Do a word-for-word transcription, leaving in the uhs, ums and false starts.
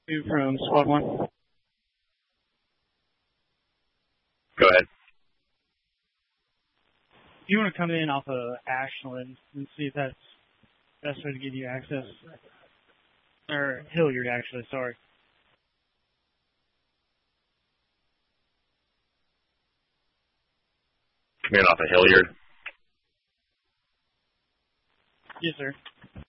Two from squad one. Go ahead. You want to come in off of Ashland and see if that's the best way to give you access. Or Hilliard, actually, sorry. Come in off of Hilliard. Yes, sir.